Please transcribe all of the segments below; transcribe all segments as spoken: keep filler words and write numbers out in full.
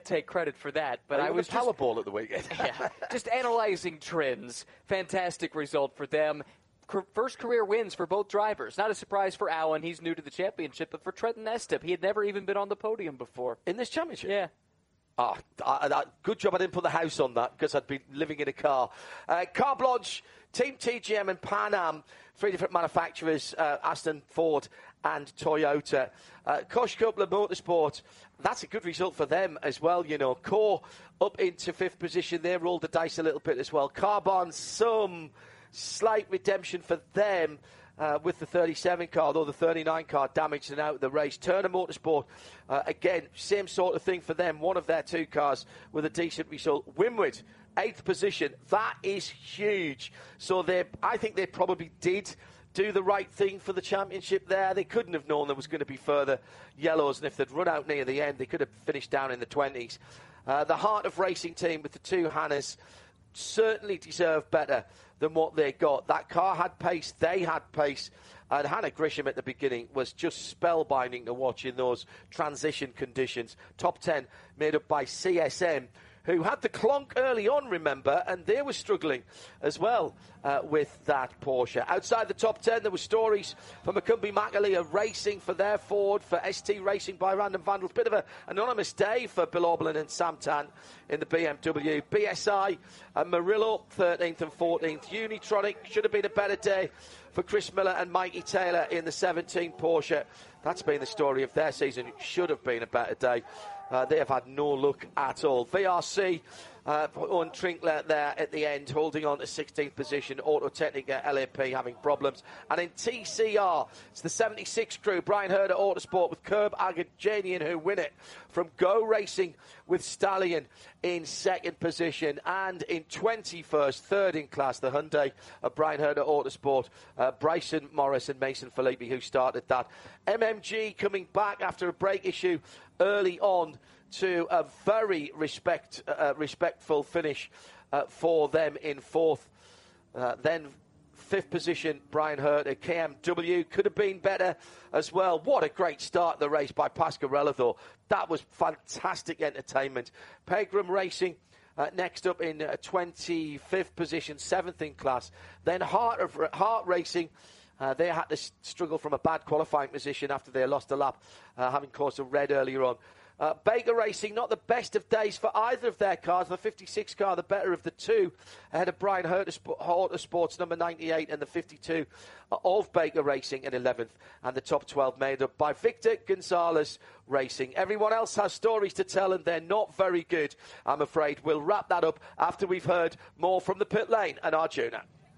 take credit for that. But I, I was Powerball just, at the weekend. yeah, just analyzing trends. Fantastic result for them. First career wins for both drivers. Not a surprise for Allen. He's new to the championship. But for Trenton Estep, he had never even been on the podium before. In this championship? Yeah. Oh, I, I, good job I didn't put the house on that because I'd been living in a car. Uh, Car Blanche, Team T G M and Pan Am, three different manufacturers, uh, Aston, Ford and Toyota. Uh, Kosh Coupler Motorsport, that's a good result for them as well, you know. Core up into fifth position. They rolled the dice a little bit as well. Carbon, some slight redemption for them. Uh, with the thirty-seven car, although the thirty-nine car damaged and out of the race. Turner Motorsport, uh, again, same sort of thing for them. One of their two cars with a decent result. Winwood, eighth position. That is huge. So they, I think they probably did do the right thing for the championship there. They couldn't have known there was going to be further yellows, and if they'd run out near the end, they could have finished down in the twenties. Uh, the Heart of Racing team with the two Hannahs certainly deserve better than what they got. That car had pace, they had pace, and Hannah Grisham at the beginning was just spellbinding to watch in those transition conditions. Top ten made up by C S M, who had the clonk early on, remember, and they were struggling as well uh, with that Porsche. Outside the top ten, there were stories from Macumbi McAleer Racing for their Ford, for S T Racing by Random Vandals. Bit of an anonymous day for Bill Auberlin and Sam Tan in the B M W. B S I and Murillo, thirteenth and fourteenth. Unitronic, should have been a better day for Chris Miller and Mikey Taylor in the seventeen Porsche. That's been the story of their season. It should have been a better day. Uh, they have had no luck at all. V R C uh, on Trinkler there at the end, holding on to sixteenth position. Autotechnica L A P having problems. And in T C R, it's the seventy-six crew. Brian Herder Autosport with Curb Agajanian who win it from Go Racing with Stallion in second position. And in twenty-first, third in class, the Hyundai of Brian Herder Autosport. Uh, Bryson Morris and Mason Filippi who started that. M M G coming back after a brake issue early on to a very respect, uh, respectful finish uh, for them in fourth. Uh, then fifth position, Brian Herter. K M W could have been better as well. What a great start of the race by Pasquarella, though. That was fantastic entertainment. Pegram Racing uh, next up in uh, twenty-fifth position, seventh in class. Then Heart, of, Heart Racing. Uh, they had to struggle from a bad qualifying position after they lost a lap, uh, having caused a red earlier on. Uh, Baker Racing, not the best of days for either of their cars. The fifty-six car, the better of the two, ahead of Brian Herter Sports, number ninety-eight, and the fifty-two of Baker Racing in eleventh. And the top twelve made up by Victor Gonzalez Racing. Everyone else has stories to tell, and they're not very good, I'm afraid. We'll wrap that up after we've heard more from the pit lane and Arjuna.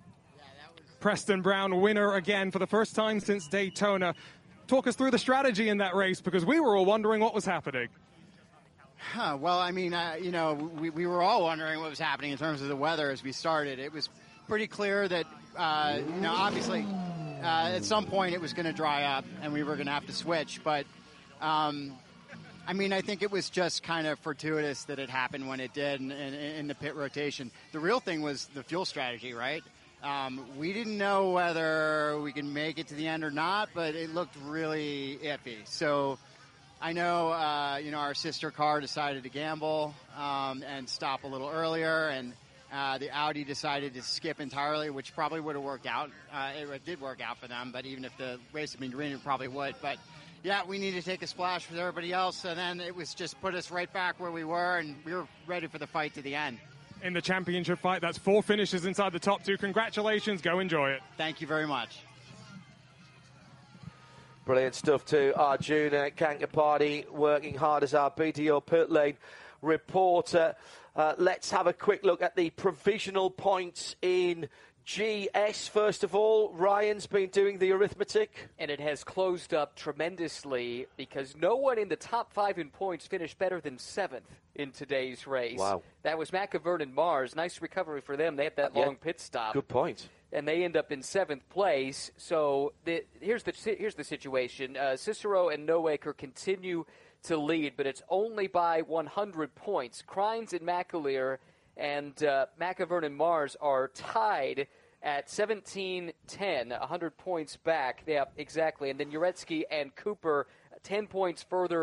Preston Brown, winner again for the first time since Daytona. Talk us through the strategy in that race, because we were all wondering what was happening. Huh, well, I mean, uh, you know, we, we were all wondering what was happening in terms of the weather as we started. It was pretty clear that, uh, you know, obviously uh, at some point it was going to dry up and we were going to have to switch. But, um, I mean, I think it was just kind of fortuitous that it happened when it did in, in, in the pit rotation. The real thing was the fuel strategy, right? Um, we didn't know whether we could make it to the end or not, but it looked really iffy. So I know, uh, you know, our sister car decided to gamble um, and stop a little earlier, and uh, the Audi decided to skip entirely, which probably would have worked out. Uh, it, it did work out for them, but even if the race had been green, it probably would. But, yeah, we needed to take a splash with everybody else, and then it was just put us right back where we were, and we were ready for the fight to the end. In the championship fight, that's four finishes inside the top two. Congratulations. Go enjoy it. Thank you very much. Brilliant stuff too. Arjuna Kankapati working hard as our B D O pit lane reporter. Uh, let's have a quick look at the provisional points in G S, first of all. Ryan's been doing the arithmetic. And it has closed up tremendously because no one in the top five in points finished better than seventh in today's race. Wow. That was McIvern and Mars. Nice recovery for them. They had that long yeah. pit stop. Good point. And they end up in seventh place. So the, here's the here's the situation. Uh, Cicero and Noaker continue to lead, but it's only by one hundred points. Crines and McAleer and uh, McIvern and Mars are tied at seventeen ten, one hundred points back. Yeah, exactly. And then Uretsky and Cooper ten points further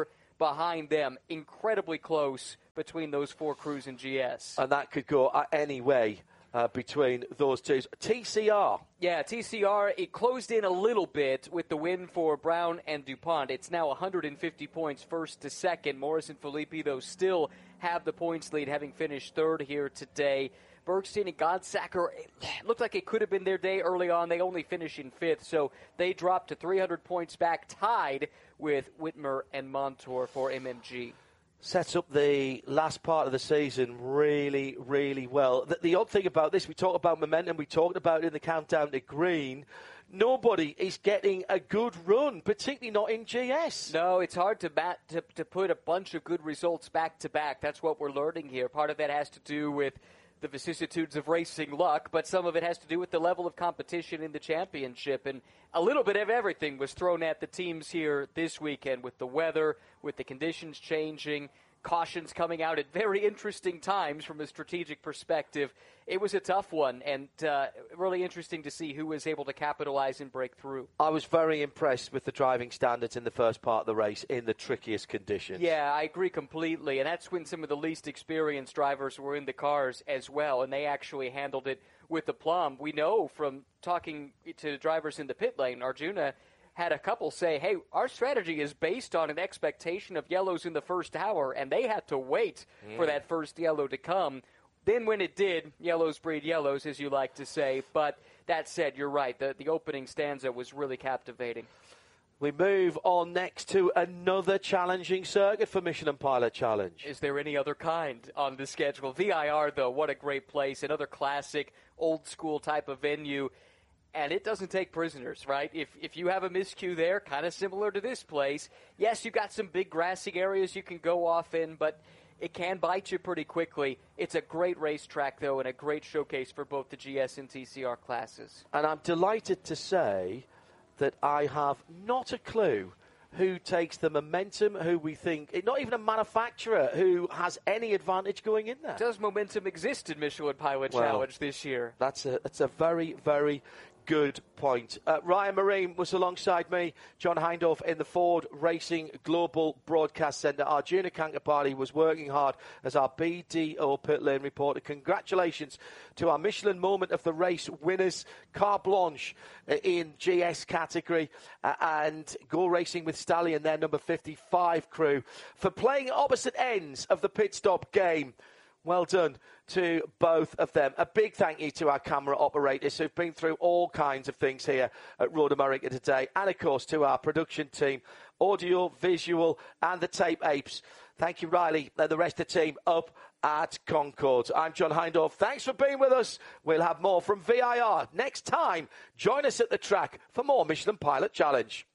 behind them. Incredibly close between those four crews in G S. And that could go any way uh, between those two. T C R. Yeah, T C R, it closed in a little bit with the win for Brown and DuPont. It's now one hundred fifty points first to second. Morris and Filippi, though, still have the points lead, having finished third here today. Bergstein and Godsacker, it looked like it could have been their day early on. They only finish in fifth, so they dropped to three hundred points back, tied with Whitmer and Montour for M M G. Sets up the last part of the season really, really well. The, the odd thing about this, we talked about momentum, we talked about it in the countdown to green. Nobody is getting a good run, particularly not in G S. No, it's hard to, bat, to, to put a bunch of good results back to back. That's what we're learning here. Part of that has to do with the vicissitudes of racing luck, but some of it has to do with the level of competition in the championship. And a little bit of everything was thrown at the teams here this weekend with the weather, with the conditions changing, cautions coming out at very interesting times from a strategic perspective. It was a tough one, and uh, really interesting to see who was able to capitalize and break through. I was very impressed with the driving standards in the first part of the race in the trickiest conditions. Yeah, I agree completely, and that's when some of the least experienced drivers were in the cars as well, and they actually handled it with aplomb. We know from talking to drivers in the pit lane, Arjuna had a couple say, hey, our strategy is based on an expectation of yellows in the first hour, and they had to wait mm. for that first yellow to come. Then when it did, yellows breed yellows, as you like to say. But that said, you're right. The, the opening stanza was really captivating. We move on next to another challenging circuit for Michelin Pilot Challenge. Is there any other kind on the schedule? V I R, though, what a great place. Another classic, old-school type of venue. And it doesn't take prisoners, right? If if you have a miscue there, kind of similar to this place, yes, you've got some big grassy areas you can go off in, but it can bite you pretty quickly. It's a great racetrack, though, and a great showcase for both the G S and T C R classes. And I'm delighted to say that I have not a clue who takes the momentum, who we think, not even a manufacturer who has any advantage going in there. Does momentum exist in Michelin Pilot well, Challenge this year? That's a, that's a very, very good point. Uh, Ryan Marine was alongside me, John Hindhaugh in the Ford Racing Global Broadcast Centre. Arjuna Kankapati was working hard as our B D O pit lane reporter. Congratulations to our Michelin Moment of the Race winners, Carte Blanche uh, in G S category uh, and Go Racing with Stallion, their number fifty-five crew, for playing at opposite ends of the pit stop game. Well done to both of them. A big thank you to our camera operators who've been through all kinds of things here at Road America today. And, of course, to our production team, audio, visual, and the tape apes. Thank you, Riley, and the rest of the team up at Concord. I'm John Hindhaugh. Thanks for being with us. We'll have more from V I R next time. Join us at the track for more Michelin Pilot Challenge.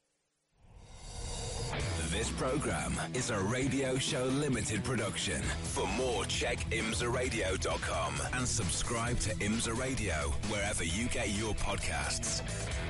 This program is a Radio Show Limited production. For more, check imsa radio dot com and subscribe to IMSA Radio wherever you get your podcasts.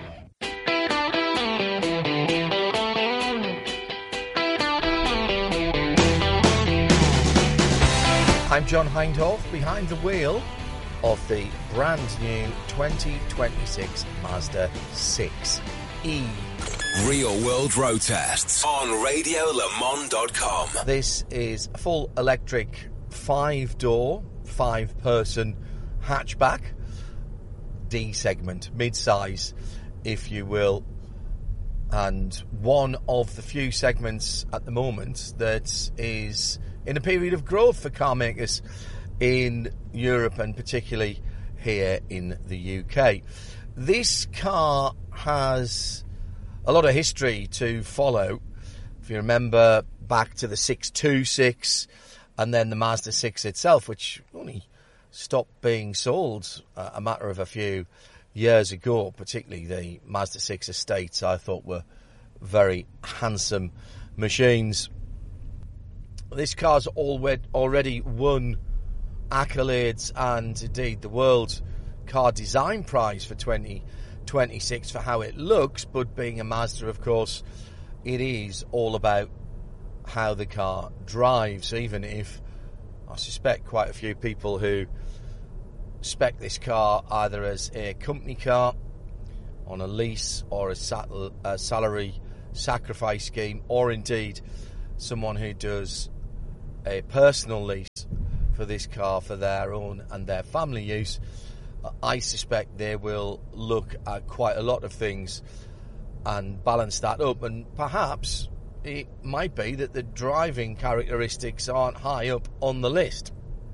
I'm John Hindhaugh, behind the wheel of the brand new twenty twenty-six Mazda six E. Real World Road Tests on radio le mans dot com. This is a full electric five-door, five-person hatchback, D segment, mid-size, if you will, and one of the few segments at the moment that is in a period of growth for car makers in Europe and particularly here in the U K. This car has a lot of history to follow. If you remember back to the six twenty-six and then the Mazda six itself, which only stopped being sold uh, a matter of a few years ago, particularly the Mazda six Estates, I thought were very handsome machines. This car's already won accolades and indeed the World Car Design Prize for twenty twenty-six for how it looks, but being a Mazda, of course, it is all about how the car drives, even if I suspect quite a few people who spec this car either as a company car on a lease or a, sal- a salary sacrifice scheme, or indeed someone who does a personal lease for this car for their own and their family use, I suspect they will look at quite a lot of things and balance that up, and perhaps it might be that the driving characteristics aren't high up on the list.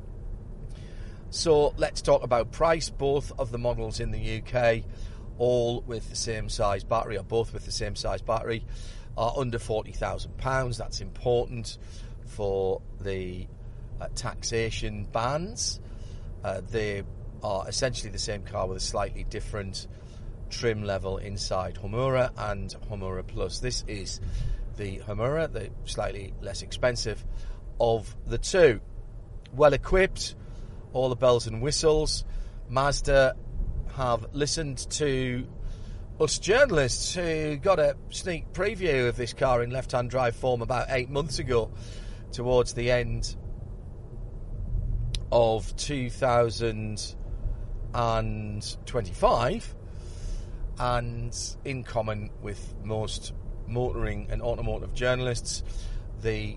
So let's talk about price. Both of the models in the U K, all with the same size battery, or both with the same size battery, are under forty thousand pounds. That's important for the uh, taxation bands. Uh, they are essentially the same car with a slightly different trim level inside Homura and Homura Plus. This is the Homura, the slightly less expensive of the two. Well equipped, all the bells and whistles. Mazda have listened to us journalists who got a sneak preview of this car in left-hand drive form about eight months ago, towards the end of two thousand twenty-five, and in common with most motoring and automotive journalists, the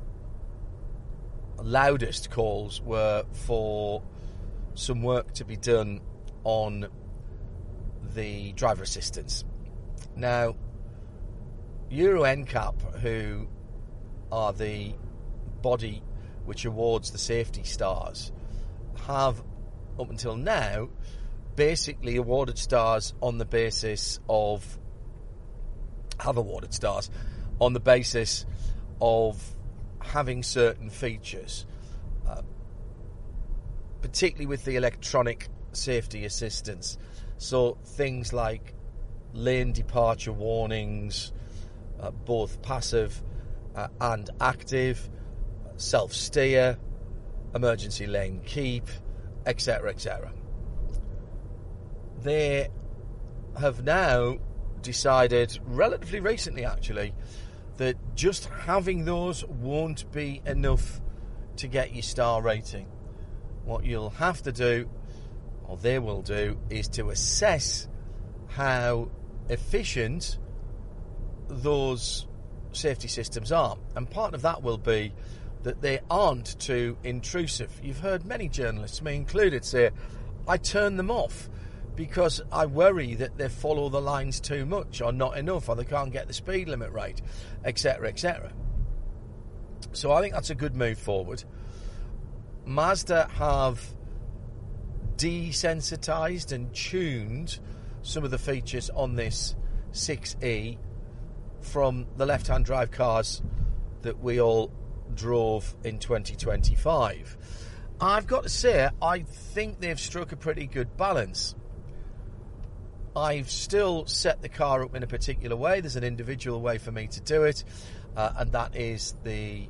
loudest calls were for some work to be done on the driver assistance. Now, Euro N C A P, who are the body which awards the safety stars, have up until now basically awarded stars on the basis of have awarded stars on the basis of having certain features, uh, particularly with the electronic safety assistance. So things like lane departure warnings, uh, both passive uh, and active, self-steer, emergency lane keep, et cetera, et cetera. They have now decided, relatively recently actually, that just having those won't be enough to get your star rating. What you'll have to do, or they will do, is to assess how efficient those safety systems are. And part of that will be that they aren't too intrusive. You've heard many journalists, me included, say, I turn them off because I worry that they follow the lines too much, or not enough, or they can't get the speed limit right, et cetera, et cetera. So I think that's a good move forward. Mazda have desensitized and tuned some of the features on this six E from the left-hand drive cars that we all drove in twenty twenty-five. I've got to say, I think they've struck a pretty good balance. I've still set the car up in a particular way. There's an individual way for me to do it, uh, and that is the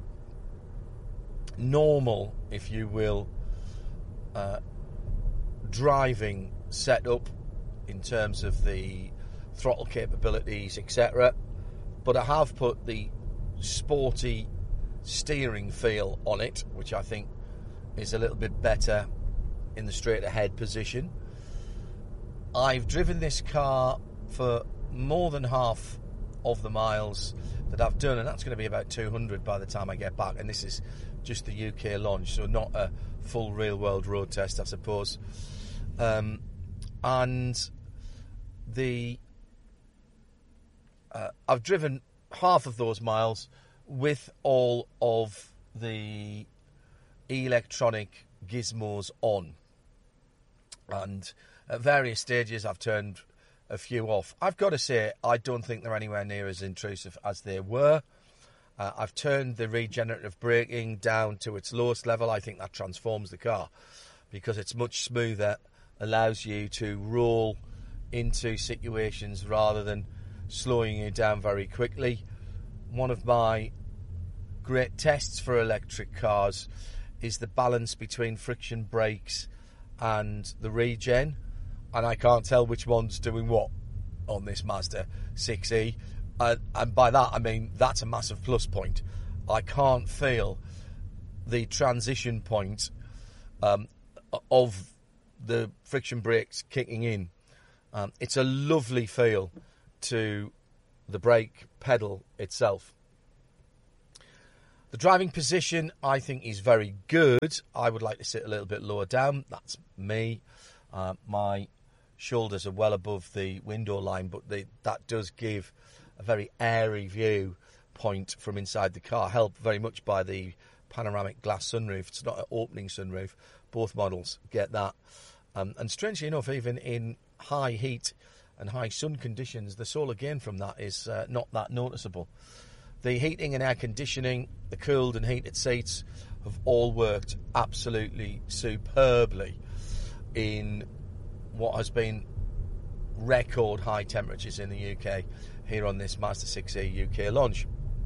normal, if you will, uh, driving setup in terms of the throttle capabilities, et cetera. But I have put the sporty steering feel on it, which I think is a little bit better in the straight ahead position. I've driven this car for more than half of the miles that I've done, and that's going to be about two hundred by the time I get back, and this is just the U K launch, so not a full real world road test, I suppose. Um, and the uh, I've driven half of those miles with all of the electronic gizmos on, and at various stages I've turned a few off. I've got to say, I don't think they're anywhere near as intrusive as they were. Uh, I've turned the regenerative braking down to its lowest level. I think that transforms the car because it's much smoother, allows you to roll into situations rather than slowing you down very quickly. One of my great tests for electric cars is the balance between friction brakes and the regen, and I can't tell which one's doing what on this Mazda six E, uh, and by that I mean that's a massive plus point. I can't feel the transition point um, of the friction brakes kicking in. Um, it's a lovely feel to the brake pedal itself. The driving position, I think, is very good. I would like to sit a little bit lower down. That's me. Uh, my shoulders are well above the window line, but they, that does give a very airy view point from inside the car, helped very much by the panoramic glass sunroof. It's not an opening sunroof. Both models get that. Um, and strangely enough, even in high heat and high sun conditions, the solar gain from that is uh, not that noticeable. The heating and air conditioning, the cooled and heated seats have all worked absolutely superbly in what has been record high temperatures in the U K here on this Mazda six E U K launch.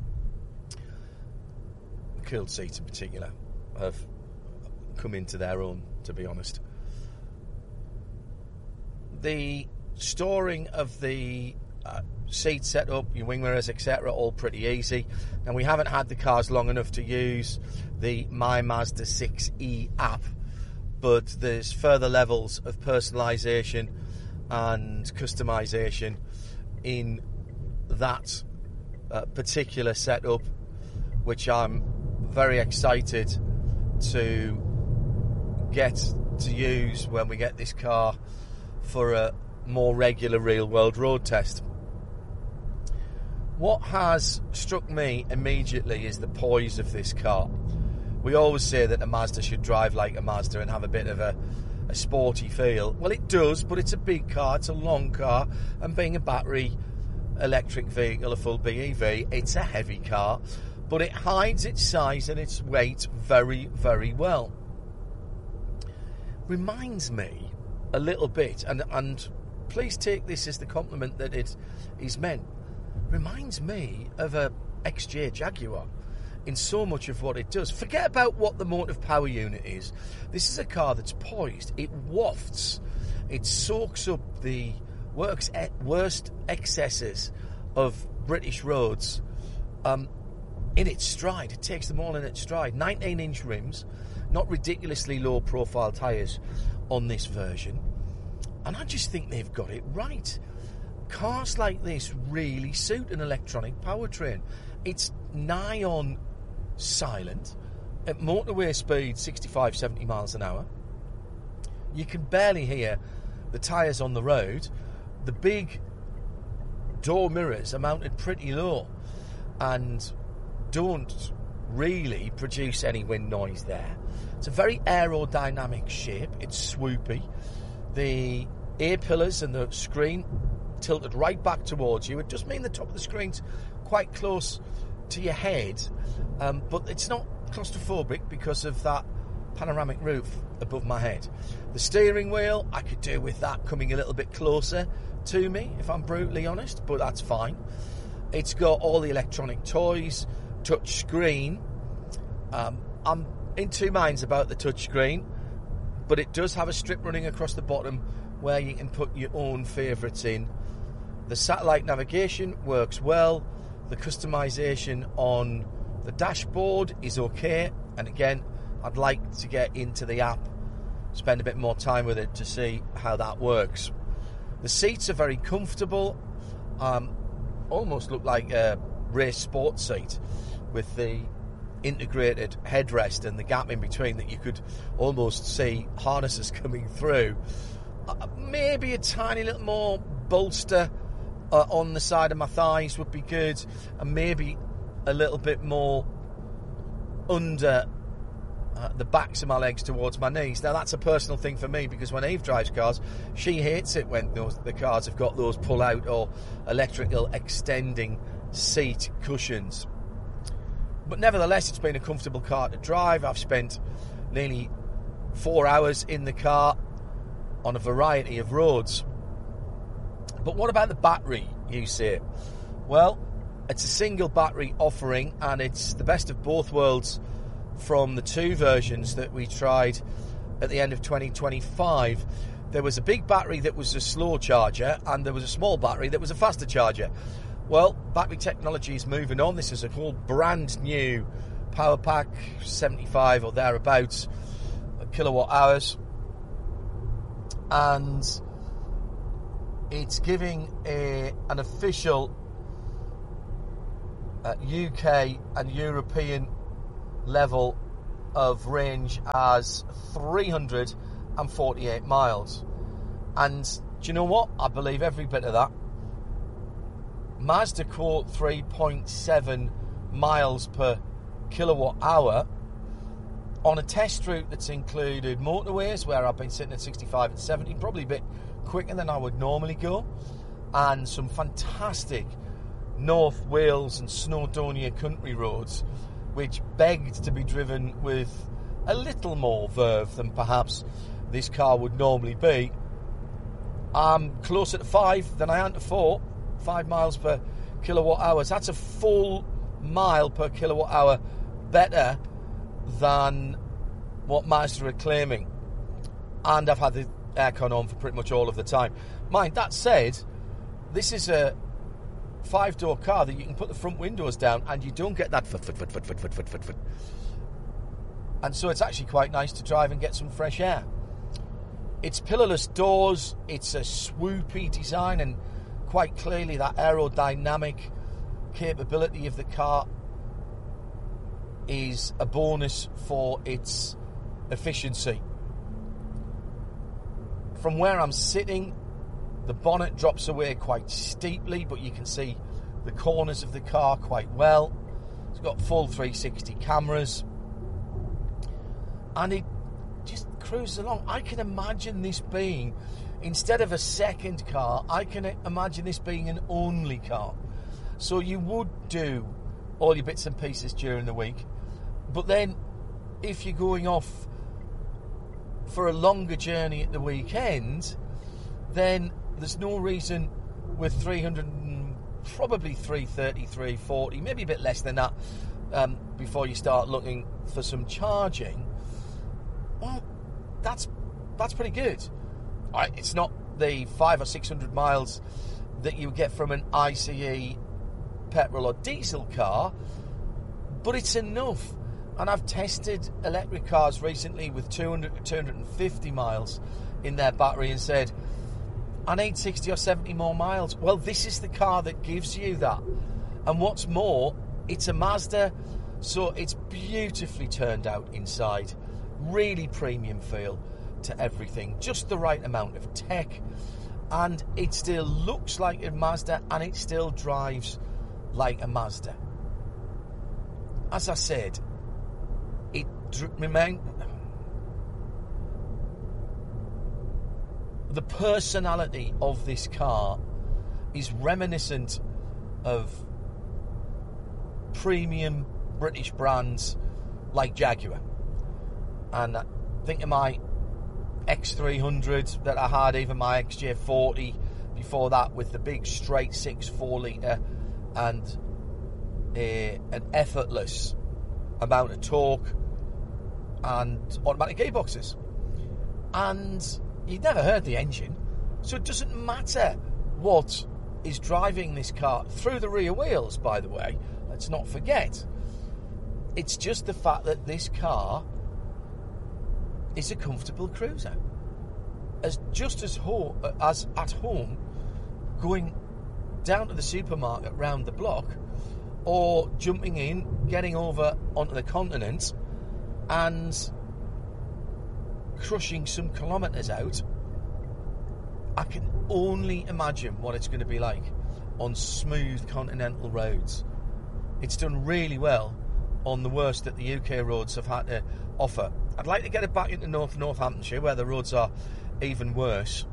The cooled seats in particular have come into their own, to be honest. The storing of the uh, seat setup, your wing mirrors, et cetera, all pretty easy. Now, we haven't had the cars long enough to use the My Mazda six E app, but there's further levels of personalisation and customisation in that uh, particular setup, which I'm very excited to get to use when we get this car for a more regular real-world road test. What has struck me immediately is the poise of this car. We always say that a Mazda should drive like a Mazda and have a bit of a, a sporty feel. Well, it does, but it's a big car, it's a long car, and being a battery electric vehicle, a full B E V, it's a heavy car, but it hides its size and its weight very, very well. Reminds me a little bit, and, and please take this as the compliment that it is meant, reminds me of a X J Jaguar in so much of what it does. Forget about what the motive power unit is. This is a car that's poised. It wafts. It soaks up the works, worst excesses of British roads um, in its stride. It takes them all in its stride. nineteen inch rims, not ridiculously low profile tyres on this version. And I just think they've got it right. Cars like this really suit an electronic powertrain. It's nigh on silent. At motorway speed, sixty-five, seventy miles an hour. You can barely hear the tyres on the road. The big door mirrors are mounted pretty low and don't really produce any wind noise there. It's a very aerodynamic shape. It's swoopy. The A-pillars and the screen tilted right back towards you. It does mean the top of the screen's quite close to your head, um, but it's not claustrophobic because of that panoramic roof above my head. The steering wheel, I could do with that coming a little bit closer to me, if I'm brutally honest, but that's fine. It's got all the electronic toys, touch screen. Um, I'm in two minds about the touch screen, but it does have a strip running across the bottom where you can put your own favourites in. The satellite navigation works well. The customisation on the dashboard is okay. And again, I'd like to get into the app, spend a bit more time with it to see how that works. The seats are very comfortable. Um, almost look like a race sports seat with the integrated headrest and the gap in between that you could almost see harnesses coming through. Uh, maybe a tiny little more bolster uh, on the side of my thighs would be good, and maybe a little bit more under uh, the backs of my legs towards my knees. Now that's a personal thing for me, because when Eve drives cars, she hates it when those, the cars have got those pull out or electrical extending seat cushions. But nevertheless, it's been a comfortable car to drive. I've spent nearly four hours in the car on a variety of roads. But what about the battery, you say? Well, it's a single battery offering, and it's the best of both worlds from the two versions that we tried at the end of twenty twenty-five. There was a big battery that was a slow charger, and there was a small battery that was a faster charger. Well, battery technology is moving on. This is a whole brand new power pack, seventy-five or thereabouts kilowatt hours, and it's giving a, an official uh, U K and European level of range as three hundred forty-eight miles. And do you know what? I believe every bit of that. Mazda quote three point seven miles per kilowatt hour on a test route that's included motorways where I've been sitting at sixty-five and seventy, probably a bit quicker than I would normally go, and some fantastic North Wales and Snowdonia country roads which begged to be driven with a little more verve than perhaps this car would normally be. I'm closer to five than I am to four, five miles per kilowatt hours. That's a full mile per kilowatt hour better than what Mazda are claiming. And I've had the aircon on for pretty much all of the time. Mind, that said, this is a five-door car that you can put the front windows down and you don't get that foot, foot, foot, foot, foot, foot, foot, foot, foot. And so it's actually quite nice to drive and get some fresh air. It's pillarless doors, it's a swoopy design, and quite clearly that aerodynamic capability of the car is a bonus for its efficiency. From where I'm sitting, the bonnet drops away quite steeply, but you can see the corners of the car quite well. It's got full three sixty cameras, and it just cruises along. I can imagine this being, instead of a second car, I can imagine this being an only car. So you would do all your bits and pieces during the week, but then if you're going off for a longer journey at the weekend, then there's no reason with three hundred, probably three thirty, three forty, maybe a bit less than that, um, before you start looking for some charging. Well, that's that's pretty good. Right, it's not the five or six hundred miles that you get from an I C E petrol or diesel car, but it's enough. And I've tested electric cars recently with two hundred to two hundred fifty miles in their battery and said, I need sixty or seventy more miles. Well, this is the car that gives you that. And what's more, it's a Mazda, so it's beautifully turned out inside. Really premium feel to everything. Just the right amount of tech. And it still looks like a Mazda, and it still drives like a Mazda. As I said, it remains... The personality of this car is reminiscent of premium British brands like Jaguar. And I think of my X three hundred that I had, even my X J forty before that, with the big straight six four litre and a, an effortless amount of torque and automatic gearboxes. And you'd never heard the engine, so it doesn't matter what is driving this car through the rear wheels, by the way. Let's not forget. It's just the fact that this car is a comfortable cruiser. As just as, ho- as at home, going down to the supermarket round the block, or jumping in, getting over onto the continent and crushing some kilometres out. I can only imagine what it's going to be like on smooth continental roads. It's done really well on the worst that the U K roads have had to offer. I'd like to get it back into North Northamptonshire, where the roads are even worse.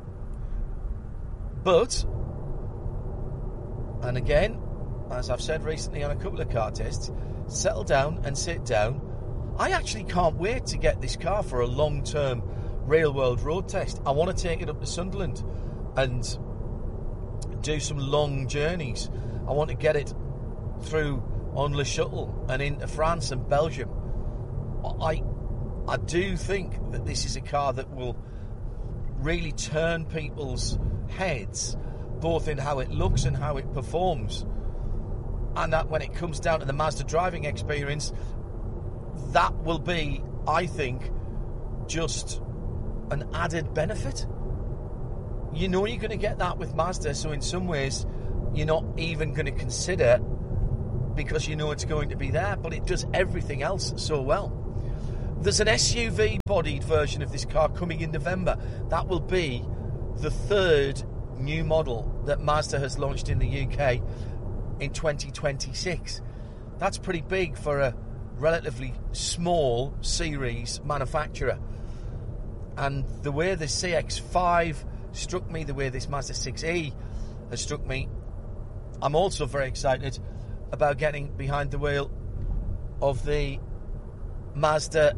But, and again, as I've said recently on a couple of car tests, settle down and sit down. I actually can't wait to get this car for a long-term real-world road test. I want to take it up to Sunderland and do some long journeys. I want to get it through on Le Shuttle and into France and Belgium. I, I do think that this is a car that will really turn people's heads, both in how it looks and how it performs. And that when it comes down to the Mazda driving experience, that will be, I think, just an added benefit. You know you're going to get that with Mazda, so in some ways you're not even going to consider because you know it's going to be there, but it does everything else so well. There's an S U V-bodied version of this car coming in November. That will be the third new model that Mazda has launched in the U K in twenty twenty-six. That's pretty big for a relatively small series manufacturer. And the way the C X five struck me, the way this Mazda six E has struck me, I'm also very excited about getting behind the wheel of the Mazda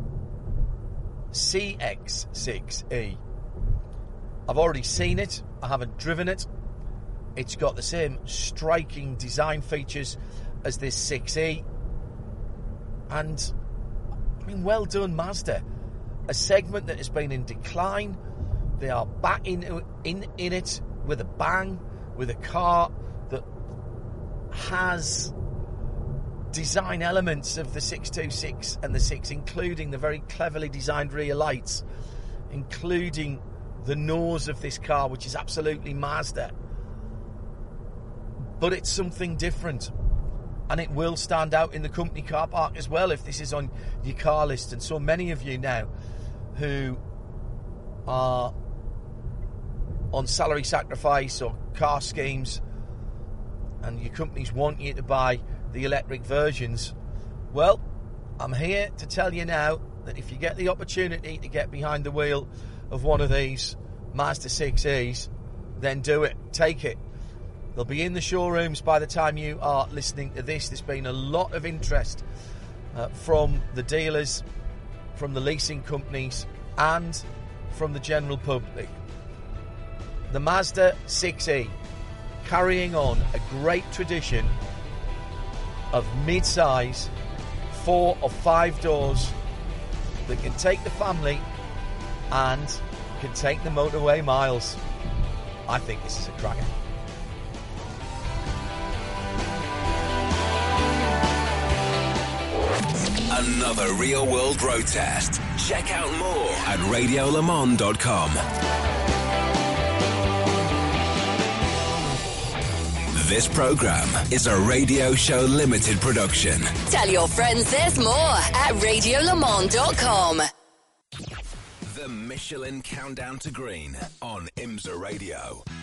C X six E. I've already seen it, I haven't driven it. It's got the same striking design features as this six E. And, I mean, well done, Mazda. A segment that has been in decline. They are back in, in, in it with a bang, with a car that has design elements of the six two six and the six, including the very cleverly designed rear lights, including the nose of this car, which is absolutely Mazda. But it's something different, and it will stand out in the company car park as well if this is on your car list. And so many of you now who are on salary sacrifice or car schemes and your companies want you to buy the electric versions, well, I'm here to tell you now that if you get the opportunity to get behind the wheel of one of these Mazda six E's, then do it, take it. They'll be in the showrooms by the time you are listening to this. There's been a lot of interest uh, from the dealers, from the leasing companies, and from the general public. The Mazda six E, carrying on a great tradition of mid-size, four or five doors that can take the family and can take the motorway miles. I think this is a cracker. Another real world road test. Check out more at radio le mans dot com. This program is a Radio Show Limited production. Tell your friends there's more at radio le mans dot com. The Michelin Countdown to Green on IMSA Radio.